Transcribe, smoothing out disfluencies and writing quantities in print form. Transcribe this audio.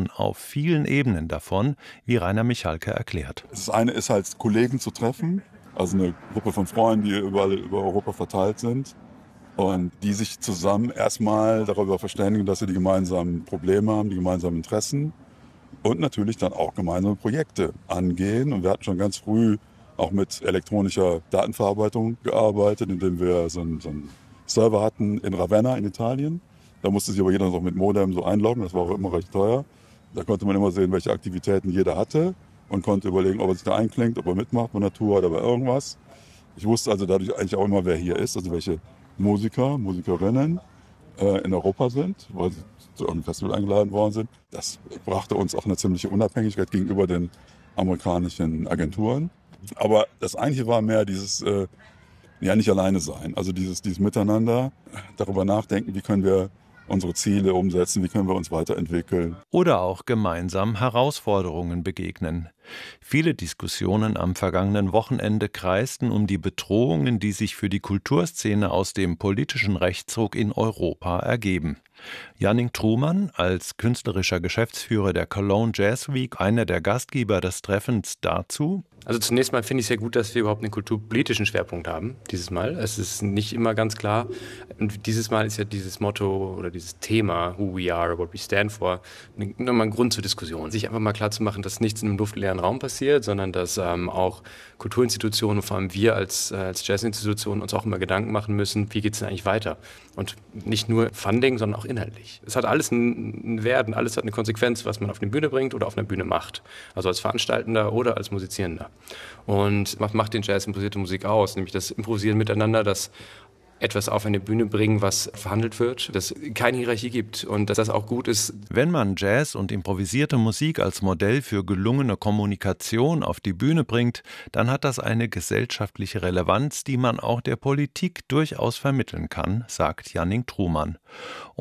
profitieren auf vielen Ebenen davon, wie Rainer Michalke erklärt. Das eine ist halt, Kollegen zu treffen, also eine Gruppe von Freunden, die überall über Europa verteilt sind und die sich zusammen erstmal darüber verständigen, dass sie die gemeinsamen Probleme haben, die gemeinsamen Interessen und natürlich dann auch gemeinsame Projekte angehen. Und wir hatten schon ganz früh auch mit elektronischer Datenverarbeitung gearbeitet, indem wir so einen Server hatten in Ravenna in Italien. Da musste sich aber jeder noch mit Modem so einloggen, das war auch immer recht teuer. Da konnte man immer sehen, welche Aktivitäten jeder hatte und konnte überlegen, ob er sich da einklingt, ob er mitmacht bei einer Tour oder bei irgendwas. Ich wusste also dadurch eigentlich auch immer, wer hier ist, also welche Musiker, Musikerinnen in Europa sind, weil sie zu irgendeinem Festival eingeladen worden sind. Das brachte uns auch eine ziemliche Unabhängigkeit gegenüber den amerikanischen Agenturen. Aber das eigentliche war mehr dieses nicht alleine sein, also dieses Miteinander, darüber nachdenken, wie können wir unsere Ziele umsetzen, wie können wir uns weiterentwickeln. Oder auch gemeinsam Herausforderungen begegnen. Viele Diskussionen am vergangenen Wochenende kreisten um die Bedrohungen, die sich für die Kulturszene aus dem politischen Rechtsruck in Europa ergeben. Jannik Truman, als künstlerischer Geschäftsführer der Cologne Jazz Week, einer der Gastgeber des Treffens, dazu: Also zunächst mal finde ich es sehr gut, dass wir überhaupt einen kulturpolitischen Schwerpunkt haben, dieses Mal. Es ist nicht immer ganz klar. Und dieses Mal ist ja dieses Motto oder dieses Thema, who we are, what we stand for, nochmal ein Grund zur Diskussion. Sich einfach mal klar zu machen, dass nichts in einem luftleeren Raum passiert, sondern dass auch Kulturinstitutionen, vor allem wir als Jazzinstitutionen, uns auch immer Gedanken machen müssen, wie geht es denn eigentlich weiter? Und nicht nur Funding, sondern auch inhaltlich. Es hat alles einen Wert und alles hat eine Konsequenz, was man auf eine Bühne bringt oder auf einer Bühne macht. Also als Veranstaltender oder als Musizierender. Und was macht den Jazz improvisierte Musik aus? Nämlich das Improvisieren miteinander, das etwas auf eine Bühne bringen, was verhandelt wird, dass es keine Hierarchie gibt und dass das auch gut ist. Wenn man Jazz und improvisierte Musik als Modell für gelungene Kommunikation auf die Bühne bringt, dann hat das eine gesellschaftliche Relevanz, die man auch der Politik durchaus vermitteln kann, sagt Jannik Truman.